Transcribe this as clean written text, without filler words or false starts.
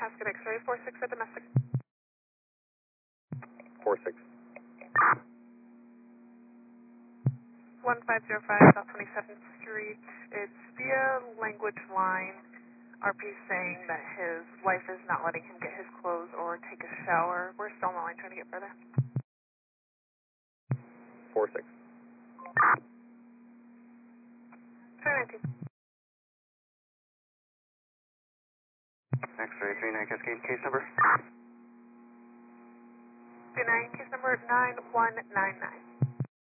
Cascade X-ray 46 at domestic. 46. 1505 South 27th Street. It's via language line. RP saying that his wife is not letting him get his clothes or take a shower. We're still on the line trying to get further. 46. 219. X-ray 39 Cascade, case number? 29, case number 9199.